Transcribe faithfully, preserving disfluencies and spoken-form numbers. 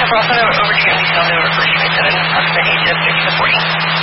I'll send it over to you and we send it over for you. It's at approximately just six to forty.